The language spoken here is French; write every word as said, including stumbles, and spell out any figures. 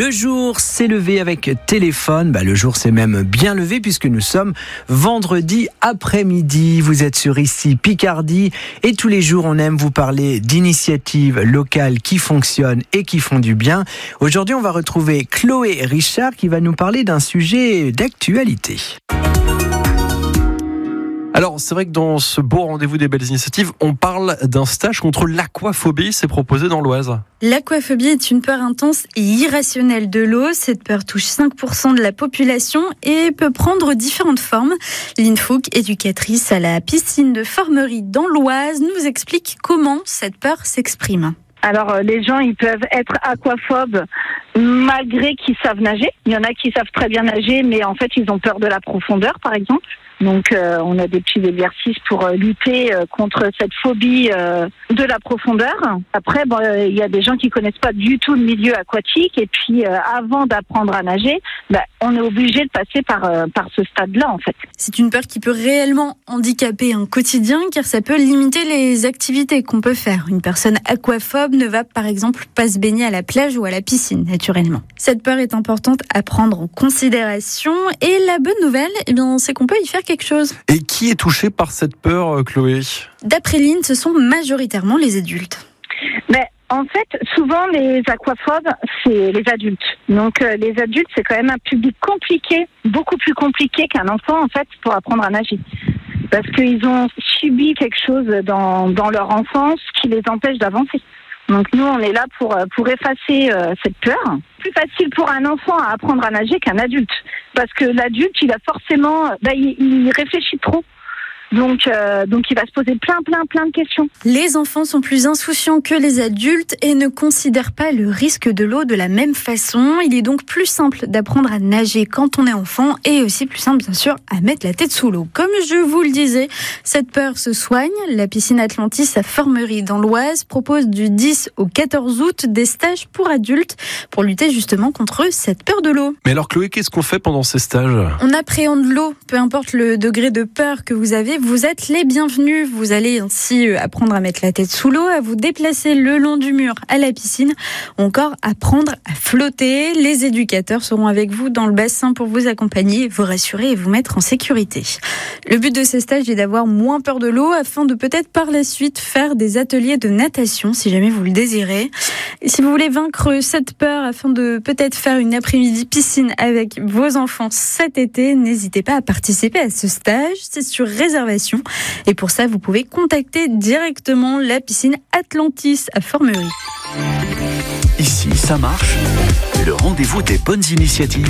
Le jour s'est levé avec téléphone. Bah, le jour s'est même bien levé puisque nous sommes vendredi après-midi. Vous êtes sur Ici Picardie et tous les jours on aime vous parler d'initiatives locales qui fonctionnent et qui font du bien. Aujourd'hui on va retrouver Chloé Richard qui va nous parler d'un sujet d'actualité. Alors, c'est vrai que dans ce beau rendez-vous des belles initiatives, on parle d'un stage contre l'aquaphobie, c'est proposé dans l'Oise. L'aquaphobie est une peur intense et irrationnelle de l'eau. Cette peur touche cinq pour cent de la population et peut prendre différentes formes. Lynn Fouque, éducatrice à la piscine de Formerie dans l'Oise, nous explique comment cette peur s'exprime. Alors les gens ils peuvent être aquaphobes malgré qu'ils savent nager. Il y en a qui savent très bien nager mais en fait ils ont peur de la profondeur par exemple. Donc euh, on a des petits exercices pour euh, lutter euh, contre cette phobie euh, de la profondeur. Après bon, il euh, y a des gens qui connaissent pas du tout le milieu aquatique et puis euh, avant d'apprendre à nager, bah, on est obligé de passer par euh, par ce stade-là en fait. C'est une peur qui peut réellement handicaper un quotidien car ça peut limiter les activités qu'on peut faire. Une personne aquaphobe ne va par exemple pas se baigner à la plage ou à la piscine naturellement. Cette peur est importante à prendre en considération et la bonne nouvelle, eh bien, c'est qu'on peut y faire quelque chose. Et qui est touché par cette peur, Chloé ? D'après Lynn, ce sont majoritairement les adultes. Mais en fait, souvent les aquaphobes, c'est les adultes. Donc euh, les adultes, c'est quand même un public compliqué, beaucoup plus compliqué qu'un enfant en fait pour apprendre à nager. Parce qu'ils ont subi quelque chose dans, dans leur enfance qui les empêche d'avancer. Donc nous, on est là pour, pour effacer euh, cette peur. Plus facile pour un enfant à apprendre à nager qu'un adulte. Parce que l'adulte, il a forcément, bah, il, il réfléchit trop. Donc, euh, donc il va se poser plein, plein, plein de questions. Les enfants sont plus insouciants que les adultes et ne considèrent pas le risque de l'eau de la même façon. Il est donc plus simple d'apprendre à nager quand on est enfant et aussi plus simple, bien sûr, à mettre la tête sous l'eau. Comme je vous le disais, cette peur se soigne. La piscine Atlantis à Formerie dans l'Oise propose du dix au quatorze août des stages pour adultes pour lutter justement contre cette peur de l'eau. Mais alors Chloé, qu'est-ce qu'on fait pendant ces stages ? On appréhende l'eau, peu importe le degré de peur que vous avez. Vous êtes les bienvenus. Vous allez ainsi apprendre à mettre la tête sous l'eau, à vous déplacer le long du mur à la piscine, ou encore apprendre à flotter. Les éducateurs seront avec vous dans le bassin pour vous accompagner, vous rassurer et vous mettre en sécurité. Le but de ces stages est d'avoir moins peur de l'eau afin de peut-être par la suite faire des ateliers de natation si jamais vous le désirez. Et si vous voulez vaincre cette peur afin de peut-être faire une après-midi piscine avec vos enfants cet été, n'hésitez pas à participer à ce stage. C'est sur réservation. Et pour ça, vous pouvez contacter directement la piscine Atlantis à Formerie. Ici, ça marche. Le rendez-vous des bonnes initiatives.